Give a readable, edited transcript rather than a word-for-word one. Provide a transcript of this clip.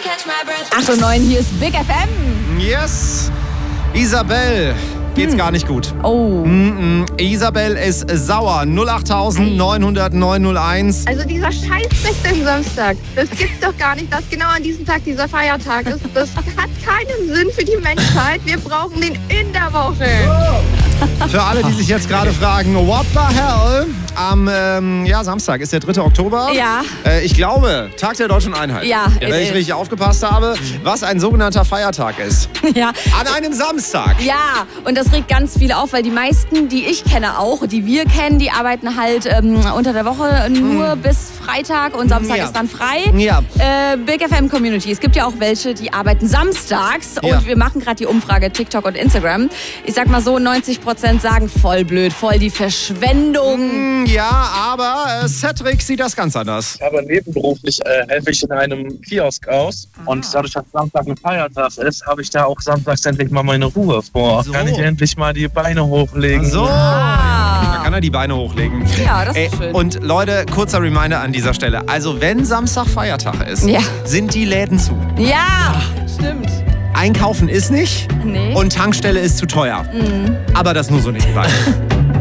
8:09, hier ist Big FM. Yes. Isabel. Geht's gar nicht gut. Oh. Isabel ist sauer. 08900 901. Also dieser Scheiß Samstag, das gibt's doch gar nicht, dass genau an diesem Tag dieser Feiertag ist. Das hat keinen Sinn für die Menschheit. Wir brauchen den in der Woche. Für alle, die sich jetzt gerade fragen, what the hell? Am Samstag ist der 3. Oktober. Ja. Ich glaube, Tag der Deutschen Einheit. Ja, Wenn ich richtig aufgepasst habe, was ein sogenannter Feiertag ist. Ja. An einem Samstag. Ja, und das regt ganz viele auf, weil die meisten, die ich kenne auch, die wir kennen, die arbeiten halt unter der Woche nur bis Freitag und Samstag ist dann frei. Ja. Big FM Community, es gibt ja auch welche, die arbeiten samstags und wir machen gerade die Umfrage TikTok und Instagram. Ich sag mal so, 90% sagen voll blöd, voll die Verschwendung. Ja, aber Cedric sieht das ganz anders. Aber nebenberuflich helfe ich in einem Kiosk aus. Und dadurch, dass Samstag ein Feiertag ist, habe ich da auch samstags endlich mal meine Ruhe vor. So. Kann ich endlich mal die Beine hochlegen. So. Da kann er die Beine hochlegen. Ja, das ist schön. Und Leute, kurzer Reminder an dieser Stelle. Also wenn Samstag Feiertag ist, sind die Läden zu. Ja, stimmt. Einkaufen ist nicht und Tankstelle ist zu teuer. Aber das nur so nebenbei.